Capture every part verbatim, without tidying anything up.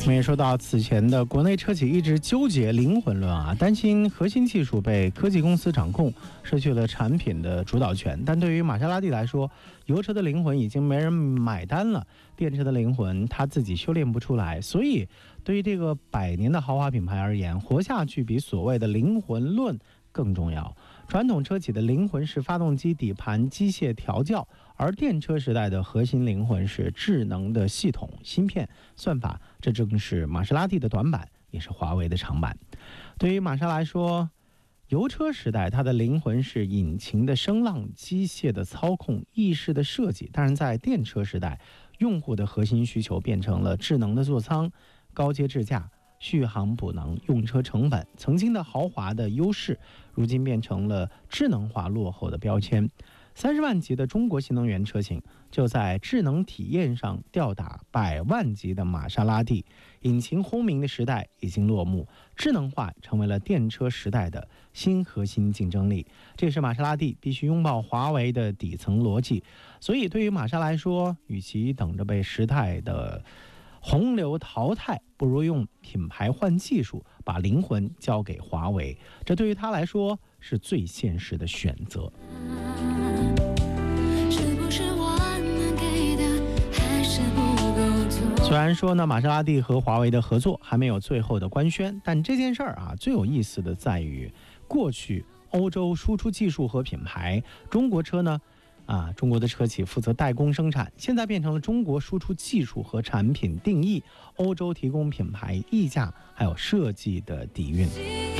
们也说到，此前的国内车企一直纠结灵魂论啊，担心核心技术被科技公司掌控，失去了产品的主导权。但对于玛莎拉蒂来说，油车的灵魂已经没人买单了，电车的灵魂它自己修炼不出来。所以，对于这个百年的豪华品牌而言，活下去比所谓的灵魂论更重要。传统车企的灵魂是发动机、底盘、机械调教，而电车时代的核心灵魂是智能的系统、芯片、算法。这正是玛莎拉蒂的短板，也是华为的长板。对于玛莎来说，油车时代它的灵魂是引擎的声浪、机械的操控、意识的设计。但是在电车时代，用户的核心需求变成了智能的座舱、高阶智驾、续航补能、用车成本。曾经的豪华的优势，如今变成了智能化落后的标签。三十万级的中国新能源车型就在智能体验上吊打百万级的玛莎拉蒂。引擎轰鸣的时代已经落幕，智能化成为了电车时代的新核心竞争力。这是玛莎拉蒂必须拥抱华为的底层逻辑。所以对于玛莎来说，与其等着被时代的洪流淘汰，不如用品牌换技术，把灵魂交给华为。这对于他来说是最现实的选择。虽然说呢，玛莎拉蒂和华为的合作还没有最后的官宣，但这件事儿啊，最有意思的在于，过去欧洲输出技术和品牌，中国车呢，啊，中国的车企负责代工生产，现在变成了中国输出技术和产品定义，欧洲提供品牌溢价还有设计的底蕴。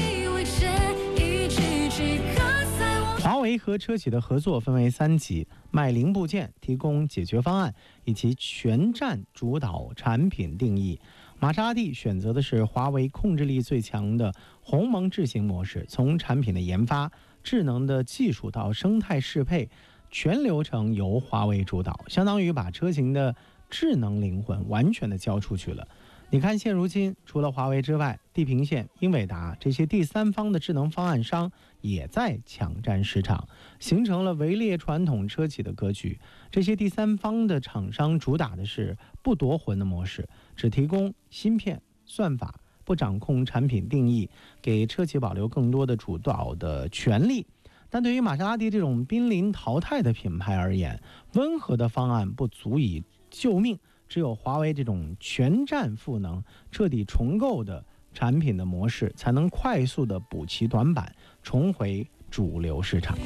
华为和车企的合作分为三级：卖零部件、提供解决方案，以及全站主导产品定义。玛莎拉蒂选择的是华为控制力最强的鸿蒙智行模式，从产品的研发、智能的技术到生态适配，全流程由华为主导，相当于把车型的智能灵魂完全的交出去了。你看，现如今除了华为之外，地平线、英伟达这些第三方的智能方案商也在抢占市场，形成了围猎传统车企的格局。这些第三方的厂商主打的是不夺魂的模式，只提供芯片、算法，不掌控产品定义，给车企保留更多的主导的权利。但对于玛莎拉蒂这种濒临淘汰的品牌而言，温和的方案不足以救命，只有华为这种全站赋能、彻底重构的产品的模式，才能快速的补齐短板，重回主流市场。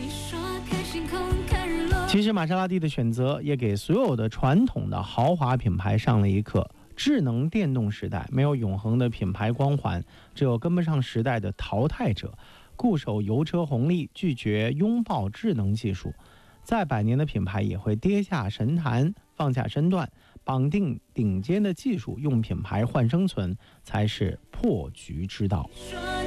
其实玛莎拉蒂的选择也给所有的传统的豪华品牌上了一课。智能电动时代没有永恒的品牌光环，只有跟不上时代的淘汰者。固守油车红利，拒绝拥抱智能技术，再百年的品牌也会跌下神坛，放下身段，绑定顶尖的技术，用品牌换生存，才是破局之道。